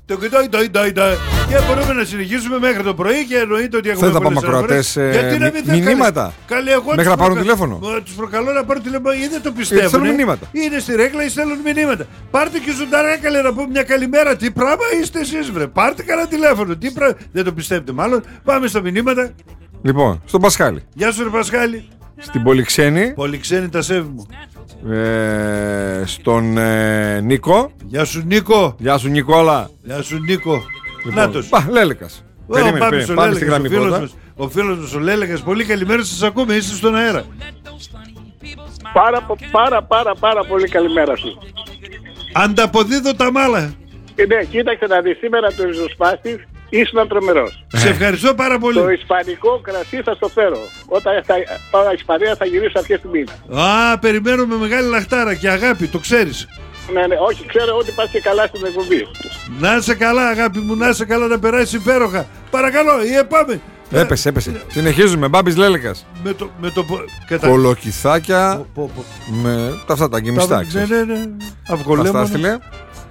Και μπορούμε να συνεχίσουμε μέχρι το πρωί και εννοείται ότι έχουμε. Θέλετε να πάμε ακροατές μηνύματα. Μέχρι να πάρουν τηλέφωνο. Τους προκαλώ να πάρουν τηλέφωνο ή δεν το πιστεύουν. Στέλνουν μηνύματα. Είναι στη ρέκλα ή στέλνουν μηνύματα. Πάρτε και ζωντανά καλέ να πούμε μια καλημέρα. Τι πράγμα είστε εσείς, βρε. Πάρτε κανένα τηλέφωνο. Δεν το πιστεύετε μάλλον. Πάμε στα μηνύματα. Λοιπόν, στον Πασχάλη. Γεια σου, ρε Πασχάλη. Στην Πολυξένη. Πολυξένη τα σέβη μου. Στον Νίκο. Γεια σου, Νίκο. Γεια σου, Νικόλα. Γεια σου, Νίκο. Λοιπόν, Νάτος. Λέλεκας. Πάμε στη γραμμή πρώτα. Ο φίλος μας ο Λέλεκας. Πολύ καλημέρα, σας ακούμε. Είστε στον αέρα. Πάρα πολύ καλημέρα σου. Ανταποδίδω τα μάλα. Ναι, κοίταξε να δεις, σήμερα το ριζοσπάστης ήσουν τρομερός. Σε ευχαριστώ πάρα πολύ. Το ισπανικό κρασί θα στο φέρω. Όταν πάω Ισπανία θα γυρίσω αρχές του μήνα. Περιμένω με μεγάλη λαχτάρα και αγάπη, το ξέρεις. Ναι, όχι, ξέρω ότι πας και καλά στην εκπομπή. Να είσαι καλά, αγάπη μου, να είσαι καλά, να περάσει υπέροχα. Παρακαλώ, πάμε. Έπεσε. Συνεχίζουμε, Μπάμπης Λέλεκας. Με το κολοκυθάκια. Με αυτά τα γκυμιστάκια. Ναι. Αυγολέμονα. Αυτά στείλε.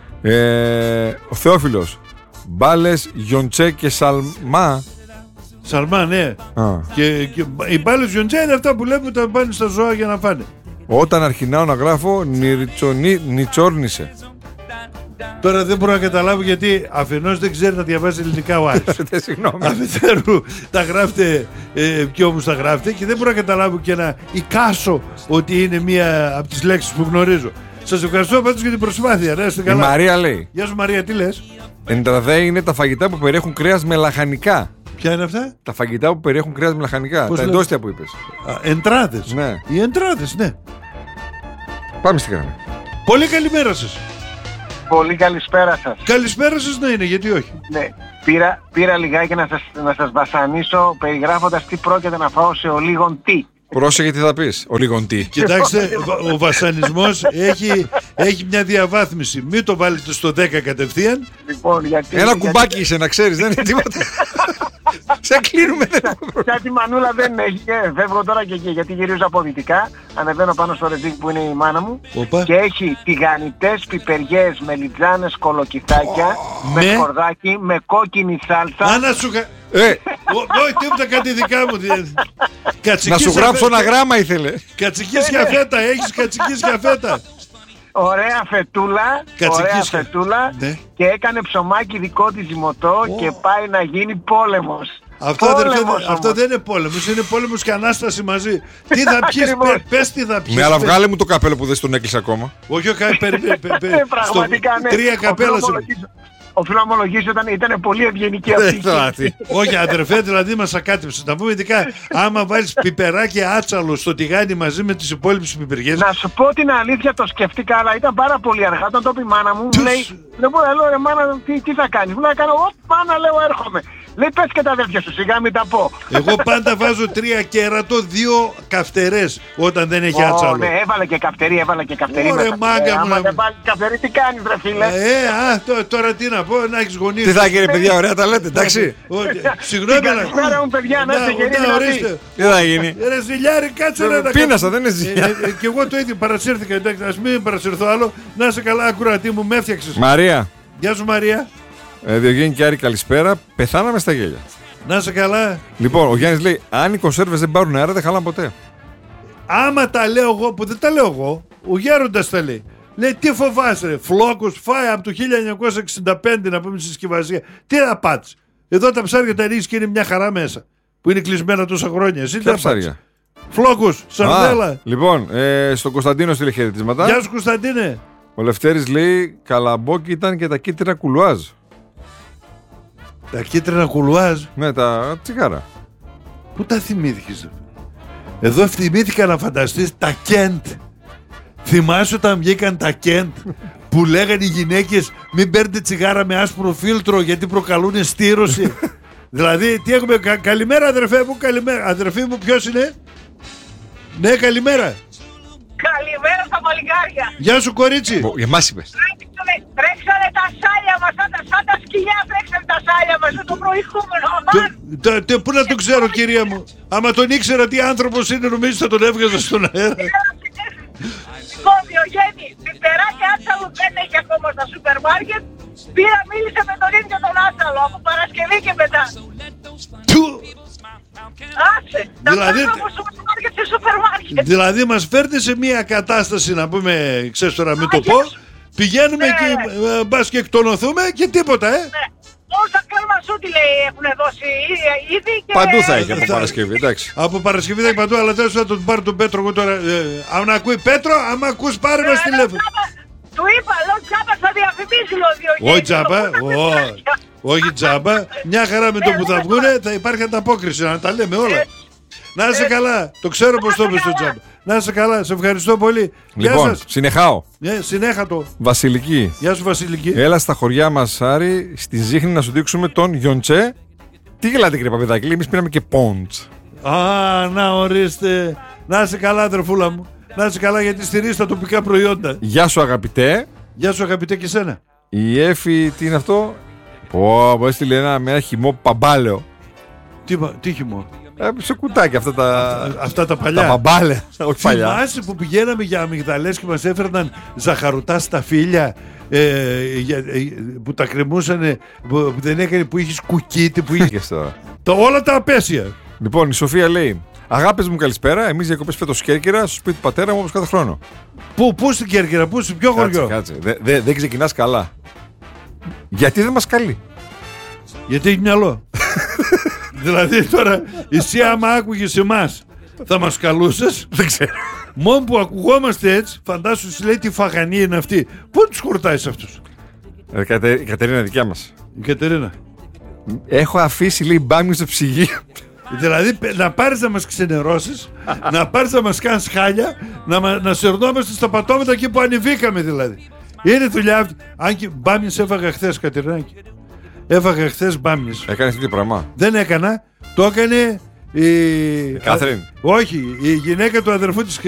Ο Θεόφιλος. Μπάλες, Γιοντσέ και Σαλμά. Σαλμά, ναι. Και οι μπάλες Γιοντσέ είναι αυτά που λέμε όταν πάνε στα ζώα για να φάνε. Όταν αρχινάω να γράφω νιτσόρνησε. Τώρα δεν μπορώ να καταλάβω γιατί αφενός δεν ξέρει να διαβάζει ελληνικά ο Άρης. Συγγνώμη. Αφετέρου τα γράφτε και όμως τα γράφτε και δεν μπορώ να καταλάβω και να εικάσω ότι είναι μία από τις λέξεις που γνωρίζω. Σας ευχαριστώ πάντως για την προσπάθεια. Να είστε καλά. Η Μαρία λέει. Γεια σου Μαρία, τι λες? Εντραδέ είναι τα φαγητά που περιέχουν κρέας με λαχανικά. Ποια είναι αυτά? Τα φαγητά που περιέχουν κρέας με λαχανικά. Πώς τα εντόστια που είπες. Εντράδες. Ναι. Οι εντράδες, ναι. Πάμε στη γραμμή. Πολύ καλημέρα σας. Πολύ καλησπέρα σας. Καλησπέρα σας να είναι, γιατί όχι. Ναι. Πήρα λιγάκι να σας βασανίσω περιγράφοντας τι πρόκειται να φάω σε ολίγον τι. Πρόσεχε τι θα πεις, ολίγον τι. Κοιτάξτε, ο βασανισμός έχει μια διαβάθμιση. Μην το βάλετε στο 10 κατευθείαν. Λοιπόν, ένα κουμπάκι είσαι να ξέρεις, δεν είναι τίποτα. Σε κλείνουμε. Κάτι μανούλα δεν έχει. Φεύγω τώρα και γιατί γυρίζω από δυτικά. Ανεβαίνω πάνω στο ρετζίκ που είναι η μάνα μου. Και έχει τηγανιτές πιπεριές με λιτζάνες κολοκυθάκια, με σκορδάκι, με κόκκινη σάλτσα. Άνα σου όχι, τίποτα κάτι δικά μου. Να σου γράψω ένα γράμμα ήθελε. Κατσικίσια φέτα, έχεις κατσικίσια φέτα. Ωραία φετούλα ναι. Και έκανε ψωμάκι δικό της ζυμωτό και πάει να γίνει πόλεμος. Αυτό δεν είναι πόλεμος, είναι πόλεμος και Ανάσταση μαζί. Τι θα πιεις, πες τι θα πιεις. Ναι, αλλά βγάλε μου το καπέλο που δεν στον έκλεισε ακόμα. Όχι, πραγματικά ναι. 3 καπέλα. Οφείλω να ομολογήσω ότι ήταν πολύ ευγενική αυτή. Όχι, αδερφέ, δηλαδή μας ακάτεψε. Να πούμε ειδικά, άμα βάλεις πιπεράκι άτσαλο στο τηγάνι μαζί με τις υπόλοιπες πιπεριές. Να σου πω την αλήθεια, το σκεφτήκα, αλλά ήταν πάρα πολύ αργά. Όταν το πει η μάνα μου, μου λέει, δεν μπορώ, λέω ρε μάνα, τι θα κάνεις. Μου λέει, κάνω, μάνα, λέω, έρχομαι. Λέει, πες και τα αδέρφια σου, σιγά μην τα πω. Εγώ πάντα βάζω 3 κέρατο, 2 καυτερές όταν δεν έχει άτσαλο. Ναι, έβαλε και καυτερή. Ωραία, μάγκα μου. Αν δεν βάλει καυτερή, τι κάνεις ρε φίλε. Τώρα τι να πω, να έχεις γονείς. Τι θα γίνει παιδιά, ωραία τα λέτε, εντάξει. Συγγνώμη, καλησπέρα μου παιδιά, να είστε γεροί δυνατοί. Τι θα γίνει. Ρε ζηλιάρη, κάτσε να τα πίνασα, δεν είναι ζηλιάρη. Και εγώ το ίδιο παρασύρθηκα, εντάξει, ας μην παρασυρθώ άλλο. Να είσαι καλά, ακροατή μου, με έφτιαξες. Μαρία. Γεια σου Μαρία. Διογέννη και Άρη, καλησπέρα. Πεθάναμε στα γέλια. Να είσαι καλά. Λοιπόν, ο Γιάννης λέει: αν οι κονσέρβες δεν πάρουν αέρα, δεν χαλάνε ποτέ. Άμα τα λέω εγώ, που δεν τα λέω εγώ, ο Γέροντας τα λέει. Λέει, τι φοβάσαι, ρε, φλόκους, φάει από το 1965 να πούμε στη συσκευασία. Τι να πάτς. Εδώ τα ψάρια τα ανοίγεις και είναι μια χαρά μέσα. Που είναι κλεισμένα τόσα χρόνια. Εσύ τι ψάρια. Φλόκους, σαρδέλα. Λοιπόν, στον Κωνσταντίνο στείλε χαιρετίσματα. Γεια σου Κωνσταντίνε. Ο Λευτέρης λέει: καλαμπόκι ήταν και τα κίτρινα κουλουάζ. Τα κίτρινα κουλουάζ. Ναι, τα τσιγάρα. Πού τα θυμήθηκες? Εδώ θυμήθηκα να φανταστείς τα Κέντ. Θυμάσαι όταν βγήκαν τα Κέντ που λέγανε οι γυναίκες μην παίρνετε τσιγάρα με άσπρο φίλτρο γιατί προκαλούν στήρωση. Δηλαδή τι έχουμε, καλημέρα αδερφέ μου, καλημέρα. Αδερφή μου ποιος είναι? Ναι, καλημέρα. Καλημέρα στα παλικάρια. Γεια σου κορίτσι. Για μας είπες. Τρέξανε τα σάλια μας, σαν τα σκυλιά τρέξανε τα σάλια μας με το προηγούμενο. Πού να το ξέρω κυρία μου. Άμα τον ήξερα τι άνθρωπος είναι νομίζω θα τον έβγαζα στον αέρα. Λοιπόν Διογέννη, πιπεράκι άτσαλου δεν έχει ακόμα στα σούπερ μάρκετ. Μίλησε με τον ίδιο τον Άσταλο από Παρασκευή και μετά. Άσε, δηλαδή μας φέρνει σε μια κατάσταση να πούμε, ξέρεις τώρα μην το πω, πηγαίνουμε εκεί, μπας και εκτονωθούμε και τίποτα, Όσα καλμασούτι λέει έχουν δώσει ήδη και... Παντού θα έχει από Παρασκευή, εντάξει. Από Παρασκευή θα έχει παντού, αλλά τέλος θα τον πάρει τον Πέτρο εγώ τώρα. Αν ακούει Πέτρο, άμα ακούς πάρε μας τηλέφωνο. Του είπα, λέω τζάμπα θα διαφημίσει ο Διογέννης. Όχι τζάμπα, όχι τζάμπα. Μια χαρά με το που θα βγουνε θα υπάρχει ανταπόκριση, να τα λέμε όλα. Να είσαι καλά, το ξέρω πως το είπες το τζάμπα. Να είσαι καλά, σε ευχαριστώ πολύ. Λοιπόν, συνεχάω. Συνέχατο. Βασιλική. Γεια σου Βασιλική. Έλα στα χωριά μας, Άρη, στη Ζήχνη να σου δείξουμε τον Γιοντσέ. Τι γελάτε κύριε Παπεδάκη, εμείς πήραμε και πόντς. Να ορίστε. Να είσαι καλά αδερφούλα μου. Να είσαι καλά γιατί στηρίζεις τα τοπικά προϊόντα. Γεια σου αγαπητέ. Γεια σου αγαπητέ και σένα. Η Εφη, τι είναι αυτό? Πω, έστειλε ένα χυμό παμπάλαιο. Τι χυμό? Σε κουτάκι αυτά τα παλιά. Τα παμπάλαια, όχι παλιά. Θυμάσαι που πηγαίναμε για αμυγδαλές και μας έφερναν ζαχαρουτά στα φύλλα που τα κρεμούσανε, που δεν έκανε, που είχες κουκίτη, που είχες όλα τα απέσια. Λοιπόν, η Σοφία λέει: αγάπες μου, καλησπέρα. Εμείς διακοπές φέτος Κέρκυρα, στο σπίτι του πατέρα μου όπως κάθε χρόνο. Πού στην Κέρκυρα, πού, σε ποιο χωριό? Κάτσε. Δεν ξεκινάς καλά. Γιατί δεν μας καλεί? Γιατί έχει μυαλό. Δηλαδή τώρα εσύ άμα άκουγες εμάς θα μας καλούσες? Δεν ξέρω. Μόνο που ακουγόμαστε έτσι, φαντάσου σου λέει τι φαγανή είναι αυτή. Πού τους χορτάει σε αυτούς? Η Κατερίνα δικιά μας. Η Κατερίνα. Έχω αφήσει λέει μπάμι στο ψυγείο. Δηλαδή να πάρεις να μας ξενερώσεις, να πάρεις να μας κάνεις χάλια, να σερνόμαστε στα πατώματα εκεί που ανεβήκαμε δηλαδή. Είναι δουλειά αυτή. Αν και μπάμιες έφαγα χθες, Κατερινάκη. Έφαγα χθες μπάμιες. Έκανες τι πράγμα? Δεν έκανα. Το έκανε η... Κάθριν. Όχι, η γυναίκα του αδερφού της